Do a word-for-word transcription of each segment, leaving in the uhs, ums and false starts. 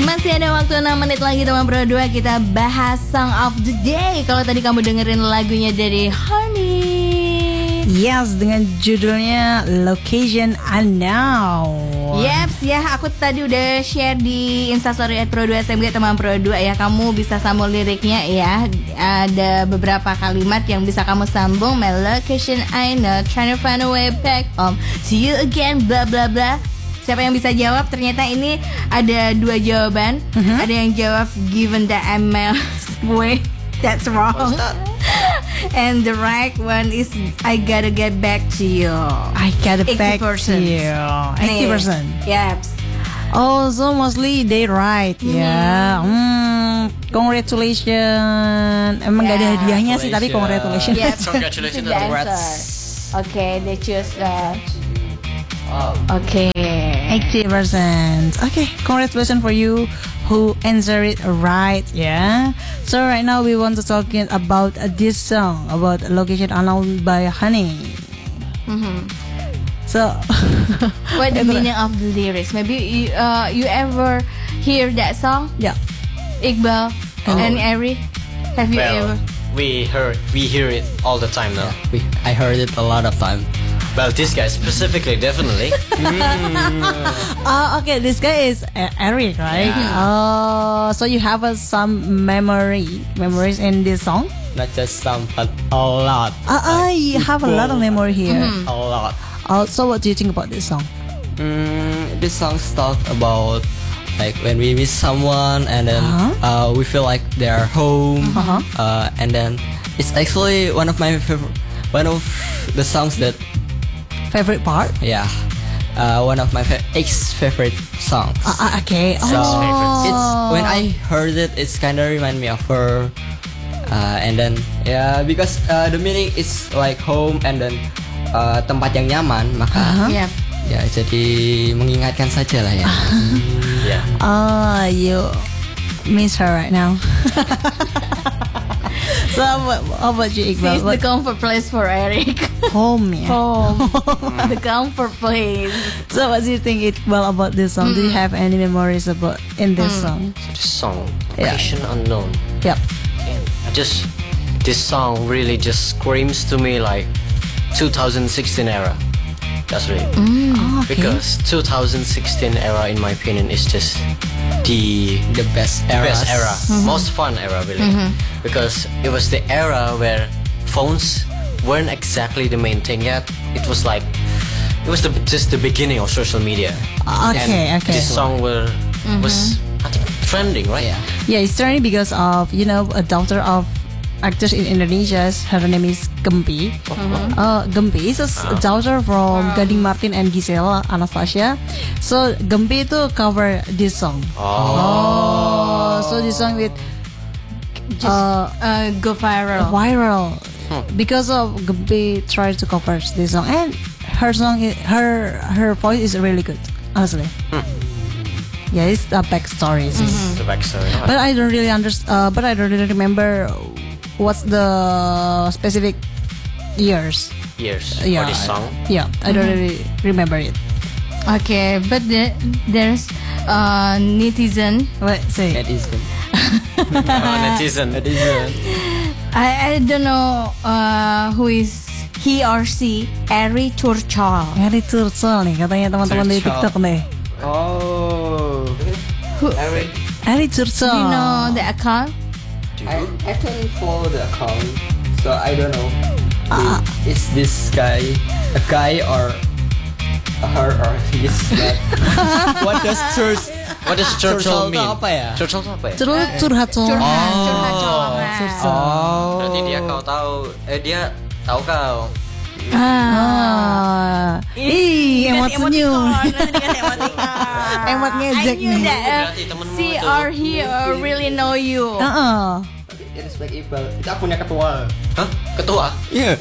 Masih ada waktu enam menit lagi teman Pro dua, kita bahas Song of the Day. Kalau tadi kamu dengerin lagunya dari Honey. Yes, dengan judulnya Location Unknown. Yeps, ya aku tadi udah share di Instastory at Pro dua S M G teman Pro dua ya. Kamu bisa sambung liriknya ya. Ada beberapa kalimat yang bisa kamu sambung. My location I know, trying to find a way back home. See you again, bla bla bla. Siapa yang bisa jawab? Ternyata ini ada dua jawaban. Uh-huh. Ada yang jawab given that I'm miles away. That's wrong. What's that? And the right one is I gotta get back to you. I gotta back to eighty percent. you. eighty percent. Yep. Oh, so mostly they right. Ya. Yeah. Hmm. Congratulations. Emang yeah. Gak ada hadiahnya sih, tapi congratulations. Yes. Congratulations and congrats. Okay, they choose that. Oh. Okay. eighty percent. Okay, congratulations for you who answered it right. Yeah. So right now we want to talk about this song about Location Unknown by Honey. Mm-hmm. So what the meaning of the lyrics? Maybe you, uh, you ever hear that song? Yeah. Iqbal Oh. and Ari, have you well, ever? we heard we hear it all the time now. Yeah, we, I heard it a lot of time. Well, this guy specifically, definitely. mm. Oh, okay. This guy is uh, Eric, right? Yeah. Oh, so you have uh, some memory memories in this song? Not just some, but a lot. Ah, uh, uh, you have a lot of memory here. Mm-hmm. A lot. Oh, so what do you think about this song? Mm, this song talk about like when we miss someone and then Uh-huh. uh, we feel like they're home. Uh-huh. Uh, and then it's actually one of my favorite, one of the songs that. Favorite part? Yeah, uh, one of my fa- ex favorite songs. Uh, uh, okay. So Oh. it's when I heard it, it's kind of remind me of her. Uh, and then yeah, because uh, the meaning is like home and then uh, tempat yang nyaman, maka Uh-huh. Yep. ya jadi mengingatkan saja lah ya. Yeah. Oh, you miss her right now. So what, how about you, Iqbal? This is the comfort place for Eric. Home, yeah. Home. The comfort place. So what do you think, Iqbal, about this song? Do you have any memories about in this song? So this song, Yeah. Location Unknown. Yep. I just this song really just screams to me like twenty sixteen era. That's really Oh, okay. because twenty sixteen era, in my opinion, is just the The best the era. best era, most fun era, really, because it was the era where phones weren't exactly the main thing yet. It was like it was the, just the beginning of social media. Okay, and okay. This song were, was I think trending, right? Yeah. Yeah, it's trending because of, you know, a daughter of actors in Indonesia. Her name is Gempi. Uh, Gempi is a s- daughter from Gading Martin and Gisela Anastasia. So Gempi itu cover this song. Oh, so this song with Just uh, uh, go viral. viral because of Gempi tried to cover this song, and her song, i- her her voice is really good, honestly. Yeah, it's a backstory. The backstory. But I don't really understand. Uh, but I don't really remember what's the specific years. Years Yeah, for this song. Yeah, I don't really remember it. Okay, but the, there's uh, netizen. What say? That is good. Oh, netizen. That is good. I, I don't know uh, who is he or she. Ari Turchal. Harry Turtle nih katanya teman-teman di Turtle. TikTok nih. Oh. Eric, Harry Do Turtle. you know the account? I I don't follow the account, so I don't know. Is, is this guy a guy or a her or he's not? What does church? What does Churchill Churchill itu mean? apa ya? Churchill itu apa ya? Curhat curhat Curhat, curhat. curhat colongan. Oh. Berarti dia kau tahu, eh dia tahu kau. Ah. Ah. Ih, emot senyum. Dikasih emoticon. Emot ngejek I knew nih. that uh, Berarti temenmu she itu. or he uh, really know you. Heeh. Respect Iqbal. Itu akunnya ketua. Hah? Ketua? Iya.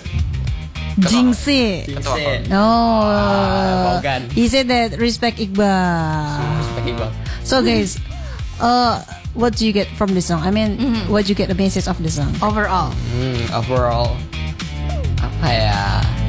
Jingsi. Ketua apa? No. Bogan. He said that respect Iqbal. Respect Iqbal. So guys, uh, what do you get from this song? I mean, what do you get the message of the song? Overall. Hmm, overall apa ya?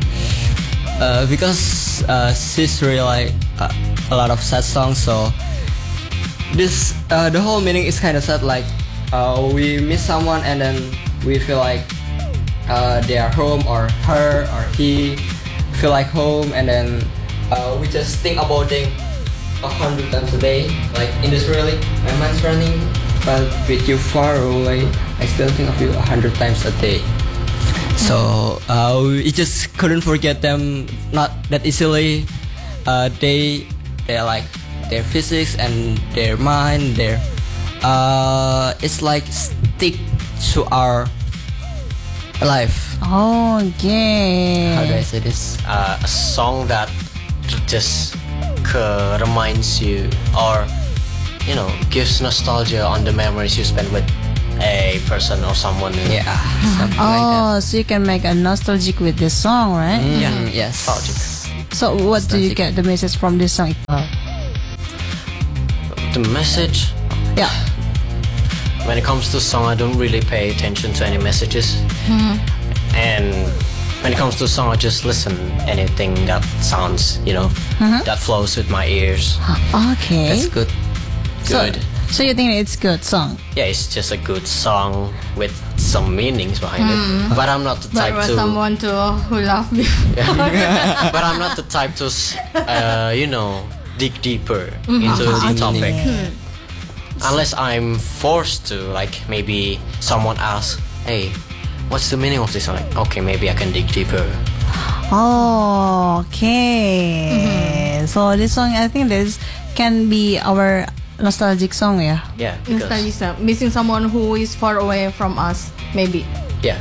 Uh, because uh, she's really like uh, a lot of sad songs, so this uh, the whole meaning is kind of sad. Like uh, we miss someone and then we feel like uh, they are home, or her or he feel like home, and then uh, we just think about them a hundred times a day. Like in this really, my mind's running, but with you far away, I still think of you a hundred times a day. So uh, we just couldn't forget them, not that easily. Uh, they they're like their physics and their mind, their uh, it's like stick to our life. Okay. How do I say this? Uh, a song that just uh, reminds you, or you know, gives nostalgia on the memories you spent with a person or someone. Yeah, something like Oh, so you can make a nostalgic with this song, right? that. Yeah. Mm, yes. Nostalgic. So what do you Nostalgic. get the message from this song? The message. Yeah. When it comes to song, I don't really pay attention to any messages. And when it comes to song, I just listen anything that sounds, you know, that flows with my ears. Okay. That's good. Good. So, so you think it's good song? Yeah, it's just a good song with some meanings behind it. But I'm not the But type was to. someone to who loved before. But I'm not the type to, s- uh, you know, dig deeper into the topic. Unless I'm forced to, like maybe someone asks, "Hey, what's the meaning of this?" I'm like, okay, maybe I can dig deeper. Oh, okay. So this song, I think this can be our nostalgic song, yeah. Yeah, because Nostalgic song. Missing someone who is far away from us, maybe. yeah,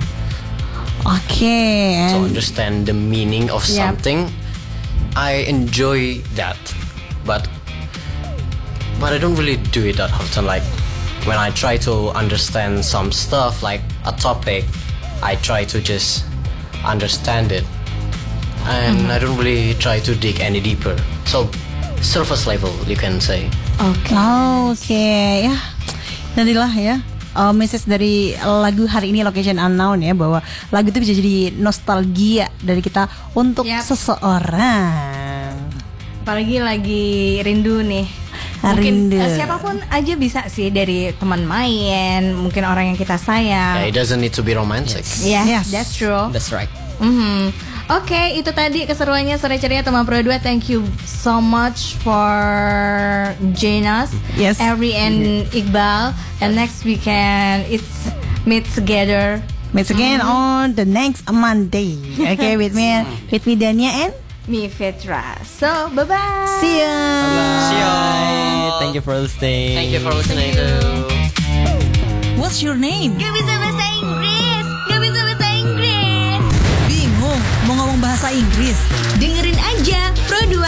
Okay. to And understand the meaning of Yep. something, I enjoy that, but but I don't really do it that often. Like when I try to understand some stuff, like a topic, I try to just understand it, and I don't really try to dig any deeper. So surface level, you can say. Okay. Oke, ya. Jadilah ya. Uh, message dari lagu hari ini Location Unknown ya, bahwa lagu itu bisa jadi nostalgia dari kita untuk Yap. seseorang. Apalagi lagi rindu nih. Mungkin Rindu. eh, siapapun aja bisa sih, dari teman main, mungkin orang yang kita sayang. Yeah, it doesn't need to be romantic. Yes, Yes. that's true. That's right. Mhm. Oke, itu tadi keseruannya Sore Ceria Teman Pro dua. Thank you so much for join us. Yes. Every and Iqbal. And next weekend it's meet together. Meet again on the next Monday. Okay, with me, with me Dania and Me Fitra. So, bye-bye. see ya. See you. Thank you for listening. Thank you for listening to. What's your name? Gak bisa bahasa Inggris. Gak bisa bahasa Inggris. Bingung mau ngomong bahasa Inggris? Dengerin aja Pro dua